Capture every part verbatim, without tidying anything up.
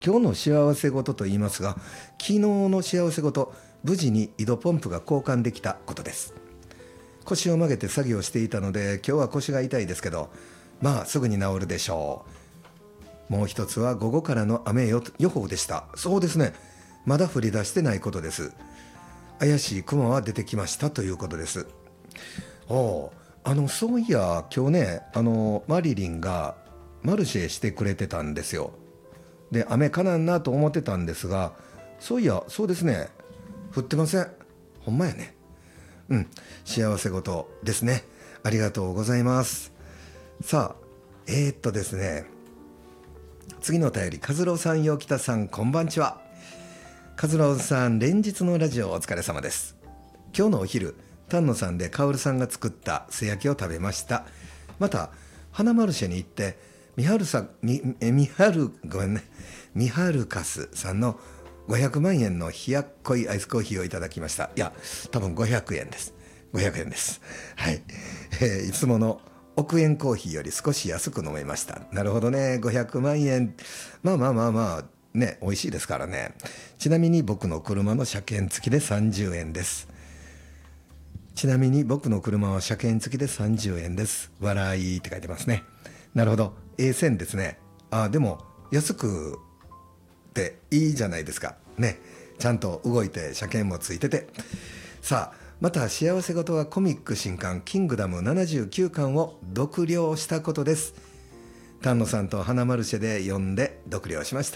今日の幸せ事と言いますが、昨日の幸せ事、無事に井戸ポンプが交換できたことです。腰を曲げて作業していたので、今日は腰が痛いですけど、まあすぐに治るでしょう。もう一つは午後からの雨予報でした。そうですね、まだ降り出してないことです。怪しい雲は出てきましたということです。おう、あのそういや今日ね、あのマリリンがマルシェしてくれてたんですよ。で、雨かなんなと思ってたんですが、そういやそうですね、降ってません。ほんまやね。うん、幸せ事ですね。ありがとうございます。さあ、えー、っとですね次のお便り、和郎さん、陽北さん、こんばんちは。和郎さん、連日のラジオお疲れ様です。今日のお昼、丹野さんで薫さんが作った素焼きを食べました。また花マルシェに行ってミハルさみえミハルごめんねミハルカスさんのごひゃくまんえんの冷やっこいアイスコーヒーをいただきました。いや、多分ごひゃくえんです。ごひゃくえんです。はい、えー、いつもの億円コーヒーより少し安く飲めました。なるほどね、ごひゃくまんえん、まあまあまあまあね、美味しいですからね。ちなみに僕の車の車検付きでさんじゅうえんです。ちなみに僕の車は車検付きでさんじゅうえんです。笑いって書いてますね。なるほど、 A 線ですね。あ、でも安くっていいじゃないですかね。ちゃんと動いて車検もついてて。さあ、また幸せ事はコミック新刊キングダムななじゅうきゅうかんを読了したことです。丹野さんと花マルシェで読んで読了しました。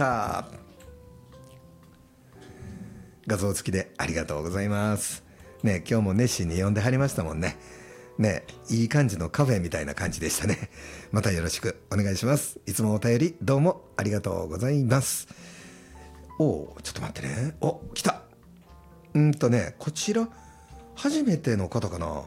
画像付きでありがとうございますね。今日も熱心に読んではりましたもんね。ね、いい感じのカフェみたいな感じでしたね。またよろしくお願いします。いつもお便りどうもありがとうございます。おー、ちょっと待ってね。お、来た。うんとね、こちら初めての方かな。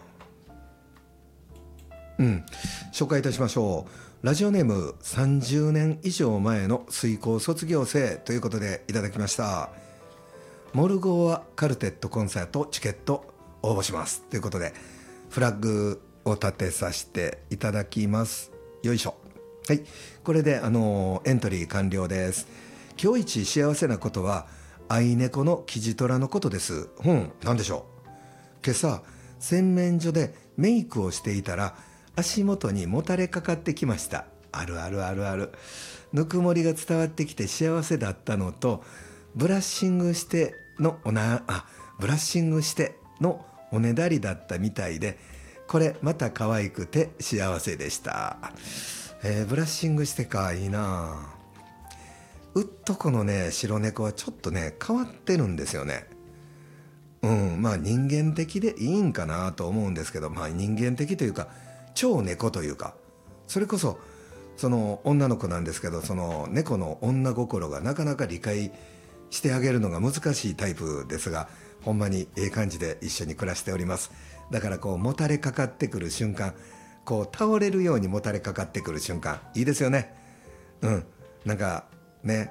うん、紹介いたしましょう。ラジオネーム、さんじゅうねん以上前の水耕卒業生ということでいただきました。モルゴーアカルテットコンサートチケット応募しますということで、フラッグを立てさせていただきます。よいしょ。はい、これであのエントリー完了です。今日一幸せなことは愛猫のキジトラのことです。うん、なんでしょう。今朝洗面所でメイクをしていたら足元にもたれかかってきました。あるあるあるある。ぬくもりが伝わってきて幸せだったのと、ブラッシングしてのおなあブラッシングしてのおねだりだったみたいで、これまた可愛くて幸せでした。えー、ブラッシングしてか、いいな。うっとこのね白猫はちょっとね変わってるんですよね。うん、まあ人間的でいいんかなと思うんですけど、まあ人間的というか超猫というか、それこそその女の子なんですけど、その猫の女心がなかなか理解してあげるのが難しいタイプですが、ほんまにええ感じで一緒に暮らしております。だからこうもたれかかってくる瞬間、こう倒れるようにもたれかかってくる瞬間、いいですよね。うん、なんかね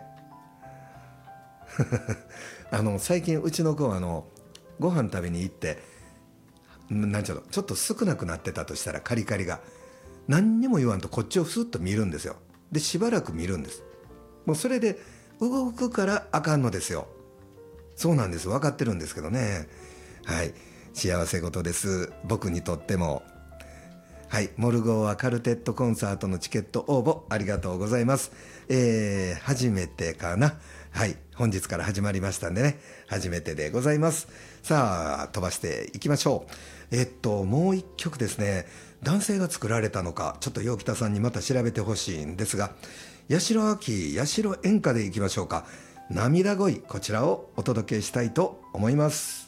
あの最近うちの子はあのご飯食べに行って、なんちゃうの、ちょっと少なくなってたとしたら、カリカリが何にも言わんとこっちをスッと見るんですよ。でしばらく見るんです。もうそれで動くからあかんのですよ。そうなんです、分かってるんですけどね。はい、幸せ事です、僕にとっても。はい、モルゴーアカルテットコンサートのチケット応募ありがとうございます。えー、初めてかな。はい、本日から始まりましたんでね、初めてでございます。さあ飛ばしていきましょう。えっともう一曲ですね、男性が作られたのかちょっと陽北さんにまた調べてほしいんですが、八代亜紀八代演歌でいきましょうか。涙恋、こちらをお届けしたいと思います。